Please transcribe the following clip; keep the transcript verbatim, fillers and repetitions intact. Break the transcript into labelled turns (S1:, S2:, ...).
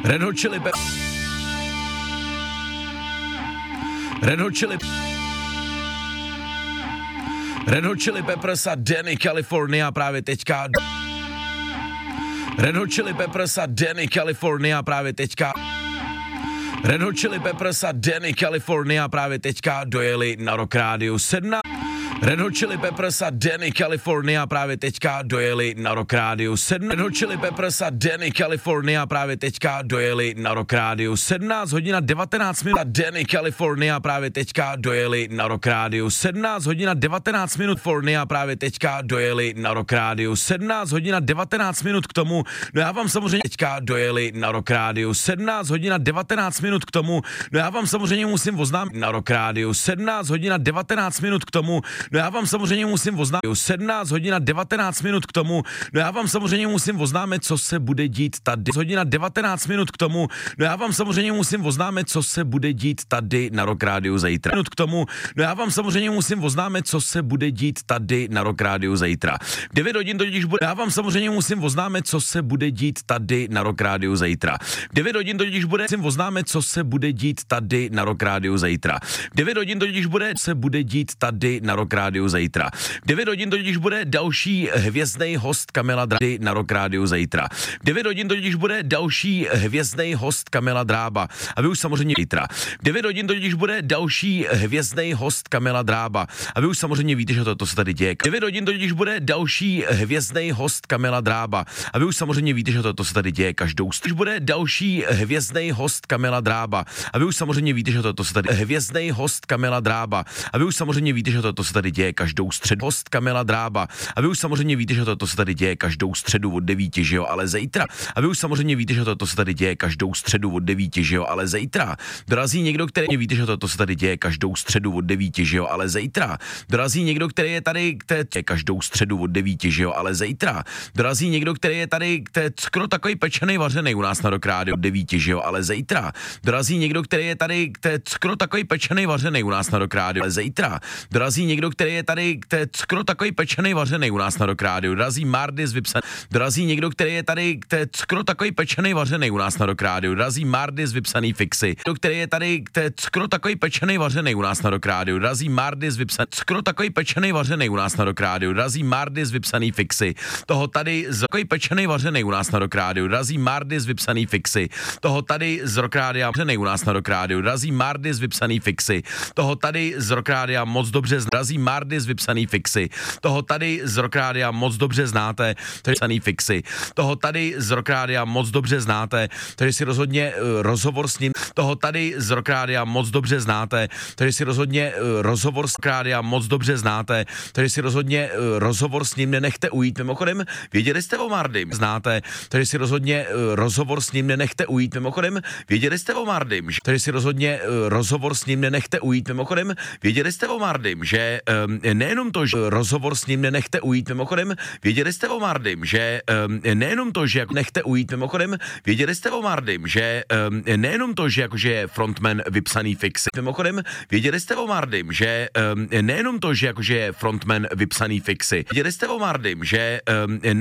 S1: Red Hot Chili Peppers. Red Hot Chili Red Hot Chili Peppers a Danny California právě teďka. Red Hot Chili Peppers a Danny California právě teďka. Red Hot Chili Peppers a Danny California právě teďka dojeli na Rock Radio sedmnáct. Red Hot Chili Peppers a Danny California právě teďka dojeli na Rock Radio sedmnáct. Red Hot Chili Peppers a Danny California právě teďka dojeli na Rock Radio sedmnáct hodina devatenáct minut. A Danny California právě teďka dojeli na Rock Radio sedmnáct hodina devatenáct minut. California právě teďka dojeli na Rock Radio sedmnáct hodina devatenáct minut k tomu. No já vám samozřejmě teďka dojeli na Rock Radio sedmnáct hodina devatenáct minut k tomu. No já vám samozřejmě musím oznámit na Rock Radio sedmnáct hodina devatenáct minut k tomu. No já vám samozřejmě musím oznámit sedmnáct hodina devatenáct minut k tomu. No já vám samozřejmě musím oznámit, co se bude dít tady. Hodina devatenáct minut k tomu. No já vám samozřejmě musím oznámit, co se bude dít tady na Rock Radio zítra. Minut k tomu. No já vám samozřejmě musím oznámit, co se bude dít tady na Rock Radio zítra. devět hodin totiž bude. Já vám samozřejmě musím oznámit, co se bude dít tady na Rock Radio zítra. devět hodin totiž bude. Musím oznámit, co se bude dít tady na Rock Radio zítra. devět hodin totiž bude. Se bude dít tady na Rock Radio zítra. devět hodin totiž bude další hvězdný host Kamila Dráby na Rock Radio zítra. devět hodin totiž bude další hvězdný host Kamila Drába. A vy už samozřejmě zítra. devět hodin totiž bude další hvězdný host Kamila Drába. A vy už samozřejmě víte, že to, to se tady děje. devět hodin totiž bude další hvězdný host Kamila Drába. A vy už samozřejmě víte, že to, to se tady děje každou středu. Bude další hvězdný host Kamila Drába. A vy už samozřejmě víte, že to, to se tady hvězdný host Kamila Drába. A vy už samozřejmě víte, že to, to se tady děje každou středu. Host Kamila Drába. A vy už samozřejmě víte, že to, to se tady děje každou středu od devíti, že jo, ale zítra. A vy už samozřejmě víte, že to, to se tady děje každou středu od devíti, že jo, ale zítra. Dorazí někdo, který víte, že to, to se tady děje každou středu od devíti, že jo, ale zítra. Dorazí někdo, který je tady, který je každou středu od devíti, že jo, ale zítra. Dorazí někdo, který je tady, který je skoro takový pečený vařený u nás na Rock Radio od devíti, že jo, ale zítra. Dorazí někdo, který je tady, který je skoro takový pečený vařený u nás na Rock Radio, ale zítra. Dorazí někdo, který je tady, který je skoro takový pečený vařený u nás na Rock Radio. Dorazí Mardy z Vypsaný. Dorazí někdo, který je tady, který je skoro takový pečený vařený u nás na Rock Radio. Dorazí Mardy z Vypsaný fixy. Někdo, který je tady, který je skoro takový pečený vařený u nás na Rock Radio. Dorazí Mardy z Vypsaný. Skoro takový pečený vařený u nás na Rock Radio. Dorazí Mardy z Vypsaný fixy. Toho tady z takový pečený vařený u nás na Rock Radio. Dorazí Mardy z Vypsaný fixy. Toho tady z Rock Radio vařený u nás na Rock Radio. Dorazí Mardy z Vypsaný fixy. Toho tady z Rock Radio moc dobře dorazí Mardy z Vypsaný fixy. Toho tady z Rock Radio moc dobře znáte, takže Vypsaný fixy. Toho tady z Rock Radio moc dobře znáte, takže si rozhodně uh, rozhovor s ním. Toho tady z Rock Radio moc dobře znáte, takže si rozhodně uh, rozhovor s Rock Radio moc dobře znáte, takže si rozhodně uh, rozhovor s ním nenechte ujít. Mimochodem, věděli jste o Mardym? Znáte, takže si rozhodně uh, rozhovor s ním nenechte ujít. Mimochodem, věděli jste o Mardym? Takže si rozhodně uh, rozhovor s ním nenechte ujít. Mimochodem, věděli jste o Mardym, že um, nejenom to, že rozhovor s ním nenechte ujít. Mimochodem, věděli jste o Mardym, že um, nejenom to, že nechte ujít. Mimochodem, věděli jste o Mardym, že um, nejenom to, že jakože je frontman Vypsaný fixy. Mimochodem, věděli jste o Mardym, že um, nejenom to, že jakože je frontman Vypsaný fixy. Věděli jste o Mardym, že um, ne